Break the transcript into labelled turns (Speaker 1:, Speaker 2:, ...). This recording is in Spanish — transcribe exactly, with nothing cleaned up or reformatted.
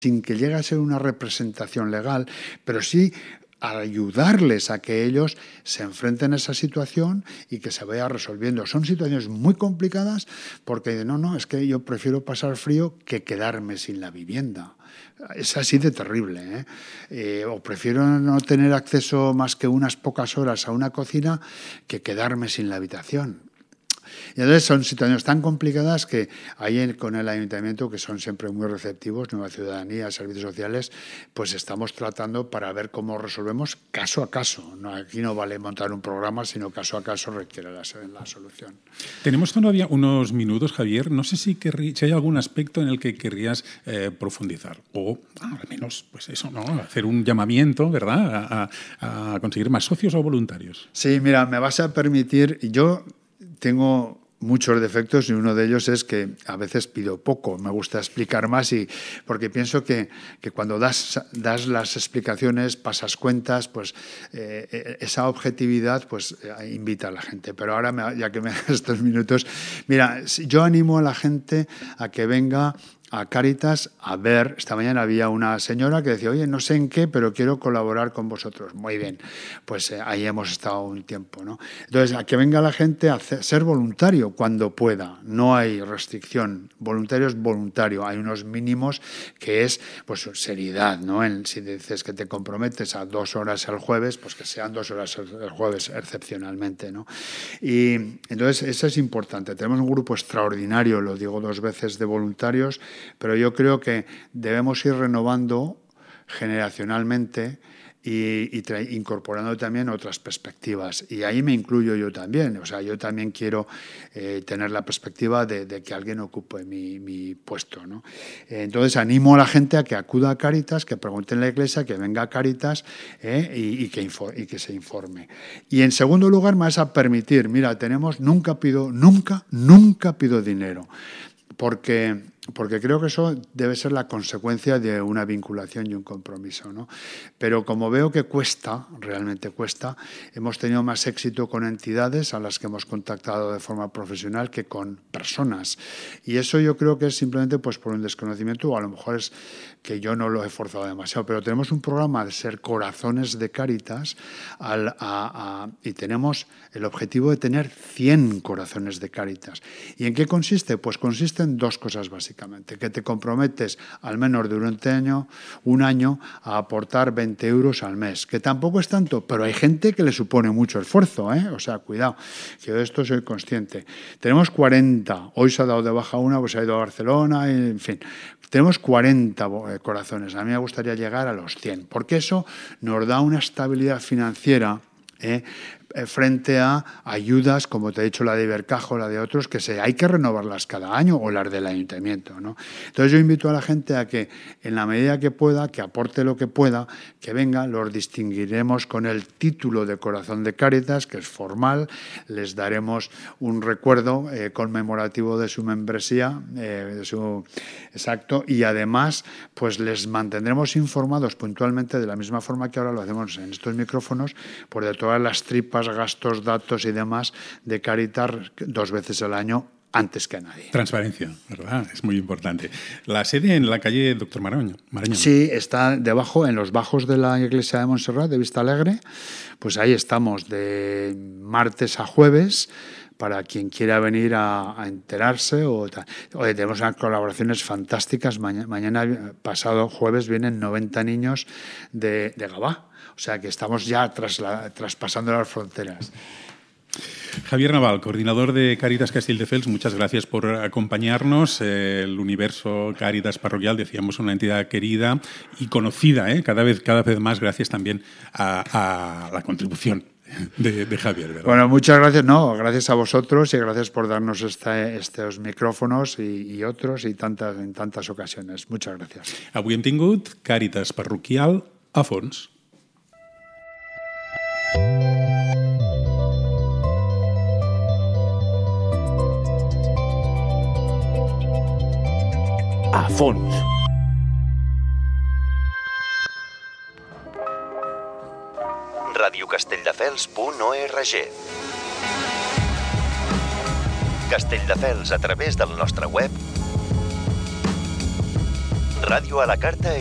Speaker 1: sin que llegue a ser una representación legal, pero sí ayudarles a que ellos se enfrenten a esa situación y que se vaya resolviendo. Son situaciones muy complicadas porque no, no, es que yo prefiero pasar frío que quedarme sin la vivienda. Es así de terrible, ¿eh? Eh, o prefiero no tener acceso más que unas pocas horas a una cocina que quedarme sin la habitación. Y entonces son situaciones tan complicadas que ahí con el ayuntamiento, que son siempre muy receptivos, Nueva Ciudadanía, servicios sociales, pues estamos tratando para ver cómo resolvemos caso a caso. No, aquí no vale montar un programa, sino caso a caso requiere la, la solución.
Speaker 2: Tenemos todavía unos minutos, Javier. No sé si, querrí, si hay algún aspecto en el que querrías eh, profundizar o ah, al menos pues eso, ¿no? Hacer un llamamiento, ¿verdad?, a, a, a conseguir más socios o voluntarios.
Speaker 1: Sí, mira, me vas a permitir, yo tengo muchos defectos y uno de ellos es que a veces pido poco, me gusta explicar más y porque pienso que, que cuando das, das las explicaciones, pasas cuentas, pues eh, esa objetividad pues eh, invita a la gente. Pero ahora, me, ya que me das estos minutos, mira, yo animo a la gente a que venga a Cáritas a ver. Esta mañana había una señora que decía, oye, no sé en qué, pero quiero colaborar con vosotros. Muy bien, pues eh, ahí hemos estado un tiempo, ¿no? Entonces, a que venga la gente a hacer, ser voluntario cuando pueda. No hay restricción. Voluntario es voluntario. Hay unos mínimos que es, pues, seriedad, ¿no? En, si dices que te comprometes a dos horas el jueves, pues que sean dos horas el jueves, excepcionalmente, ¿no? Y entonces, eso es importante. Tenemos un grupo extraordinario, lo digo dos veces, de voluntarios, pero yo creo que debemos ir renovando generacionalmente y, y tra- incorporando también otras perspectivas. Y ahí me incluyo yo también. O sea, yo también quiero eh, tener la perspectiva de, de que alguien ocupe mi, mi puesto, ¿no? Eh, entonces, animo a la gente a que acuda a Cáritas, que pregunte en la iglesia, que venga a Cáritas eh, y, y, que info- y que se informe. Y en segundo lugar, me vas a permitir, mira, tenemos, nunca pido, nunca, nunca pido dinero. Porque, porque creo que eso debe ser la consecuencia de una vinculación y un compromiso, ¿no? Pero como veo que cuesta, realmente cuesta, hemos tenido más éxito con entidades a las que hemos contactado de forma profesional que con personas. Y eso yo creo que es simplemente pues, por un desconocimiento, o a lo mejor es que yo no lo he forzado demasiado. Pero tenemos un programa de ser corazones de Cáritas al, a, a, y tenemos el objetivo de tener cien corazones de Cáritas. ¿Y en qué consiste? Pues consiste en dos cosas básicamente, que te comprometes al menos durante un año, un año a aportar veinte euros al mes, que tampoco es tanto, pero hay gente que le supone mucho esfuerzo, ¿eh? O sea, cuidado, que yo de esto soy consciente. Tenemos cuarenta, hoy se ha dado de baja una, pues se ha ido a Barcelona, y, en fin, tenemos cuarenta corazones, a mí me gustaría llegar a los cien, porque eso nos da una estabilidad financiera, ¿eh? frente a ayudas, como te he dicho, la de Ibercaja o la de otros, que se, hay que renovarlas cada año, o las del ayuntamiento, ¿no? Entonces yo invito a la gente a que, en la medida que pueda, que aporte lo que pueda, que venga, los distinguiremos con el título de Corazón de Cáritas, que es formal, les daremos un recuerdo eh, conmemorativo de su membresía, eh, de su exacto, y además pues les mantendremos informados puntualmente de la misma forma que ahora lo hacemos en estos micrófonos, por de todas las tripas, gastos, datos y demás de Cáritas dos veces al año antes que nadie.
Speaker 2: Transparencia, ¿verdad? Es muy importante. La sede en la calle Doctor Marañón. Marañón.
Speaker 1: Sí, está debajo, en los bajos de la iglesia de Montserrat, de Vista Alegre. Pues ahí estamos de martes a jueves, para quien quiera venir a, a enterarse. O tal. Oye, tenemos unas colaboraciones fantásticas. Mañana, mañana, pasado jueves, vienen noventa niños de, de Gabá. O sea que estamos ya tras la, traspasando las fronteras.
Speaker 2: Javier Naval, coordinador de Cáritas Castelldefels, muchas gracias por acompañarnos. Eh, el universo Cáritas Parroquial, decíamos, una entidad querida y conocida, ¿eh? cada vez, cada vez más, gracias también a, a la contribución de, de Javier, ¿verdad?
Speaker 1: Bueno, muchas gracias, no, gracias a vosotros y gracias por darnos esta, estos micrófonos y, y otros y tantas, en tantas ocasiones. Muchas gracias.
Speaker 2: Avui hem tingut Cáritas Parroquial a fons.
Speaker 3: A fons.
Speaker 4: radiocastelldefels punt org Castelldefels a través del nostre web Ràdio a la carta